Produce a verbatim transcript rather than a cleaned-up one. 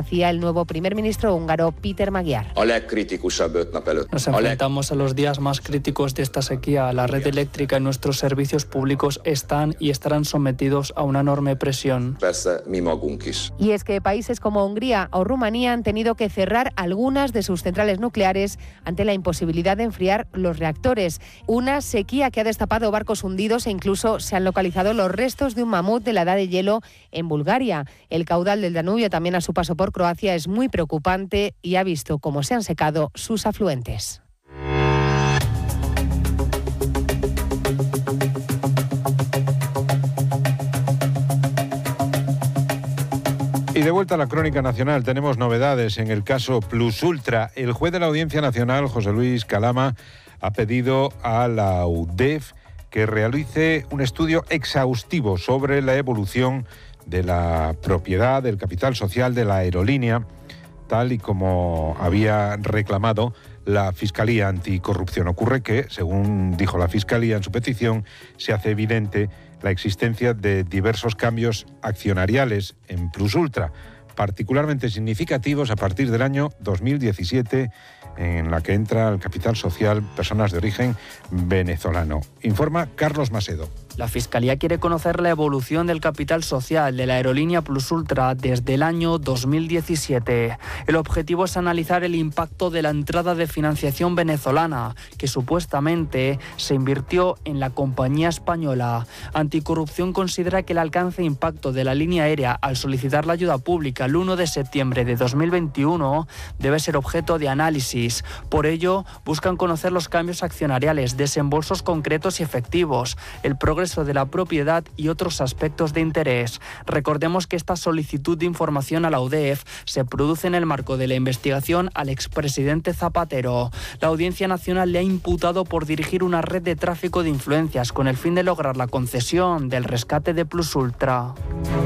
hacía el nuevo primer ministro húngaro Péter Magyar. Nos enfrentamos a los días más críticos de esta sequía. La red eléctrica y nuestros servicios públicos están y estarán sometidos a una enorme presión. Y es que países como Hungría o Rumanía han tenido que cerrar algunas de sus centrales nucleares ante la imposibilidad de enfriar los reactores. Una sequía que ha destapado barcos hundidos e incluso se han localizado los restos de un mamut de la edad de hielo en Bulgaria. El caudal del Danubio, también a su paso por Croacia, es muy preocupante y ha visto cómo se han secado sus afluentes. Y de vuelta a la crónica nacional, tenemos novedades en el caso Plus Ultra. El juez de la Audiencia Nacional, José Luis Calama, ha pedido a la U D E F que realice un estudio exhaustivo sobre la evolución de la propiedad, del capital social de la aerolínea, tal y como había reclamado la Fiscalía Anticorrupción. Ocurre que, según dijo la Fiscalía en su petición, se hace evidente la existencia de diversos cambios accionariales en Plus Ultra, particularmente significativos a partir del año dos mil diecisiete, en la que entra el capital social personas de origen venezolano. Informa Carlos Macedo. La Fiscalía quiere conocer la evolución del capital social de la aerolínea Plus Ultra desde el año dos mil diecisiete. El objetivo es analizar el impacto de la entrada de financiación venezolana, que supuestamente se invirtió en la compañía española. Anticorrupción considera que el alcance e impacto de la línea aérea al solicitar la ayuda pública el uno de septiembre de dos mil veintiuno debe ser objeto de análisis. Por ello, buscan conocer los cambios accionariales, desembolsos concretos y efectivos, el progreso de la propiedad y otros aspectos de interés. Recordemos que esta solicitud de información a la U D E F se produce en el marco de la investigación al expresidente Zapatero. La Audiencia Nacional le ha imputado por dirigir una red de tráfico de influencias con el fin de lograr la concesión del rescate de Plus Ultra.